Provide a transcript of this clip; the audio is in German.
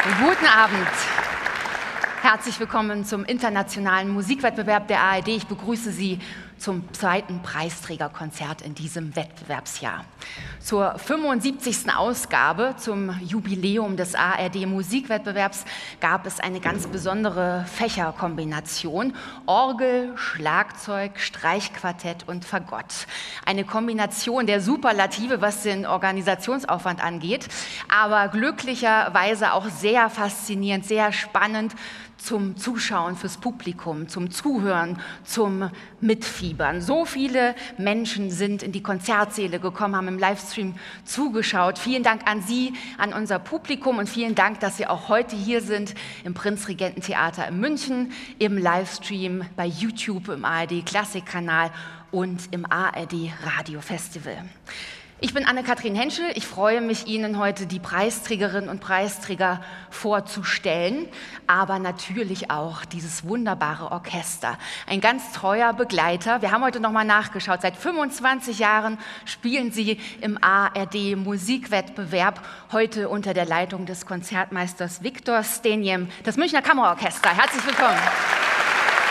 Guten Abend. Herzlich willkommen zum internationalen Musikwettbewerb der ARD. Ich begrüße Sie zum zweiten Preisträgerkonzert in diesem Wettbewerbsjahr. Zur 75. Ausgabe, zum Jubiläum des ARD-Musikwettbewerbs, gab es eine ganz besondere Fächerkombination: Orgel, Schlagzeug, Streichquartett und Fagott. Eine Kombination der Superlative, was den Organisationsaufwand angeht, aber glücklicherweise auch sehr faszinierend, sehr spannend zum Zuschauen fürs Publikum, zum Zuhören, zum Mitfiebern. So viele Menschen sind in die Konzertsäle gekommen, haben im Livestream zugeschaut. Vielen Dank an Sie, an unser Publikum, und vielen Dank, dass Sie auch heute hier sind im Prinzregententheater in München, im Livestream bei YouTube, im ARD-Klassikkanal und im ARD-Radio-Festival. Ich bin Anne-Kathrin Henschel. Ich freue mich, Ihnen heute die Preisträgerinnen und Preisträger vorzustellen, aber natürlich auch dieses wunderbare Orchester. Ein ganz treuer Begleiter. Wir haben heute nochmal nachgeschaut. Seit 25 Jahren spielen Sie im ARD-Musikwettbewerb, heute unter der Leitung des Konzertmeisters Viktor Stenjem, das Münchner Kammerorchester. Herzlich willkommen.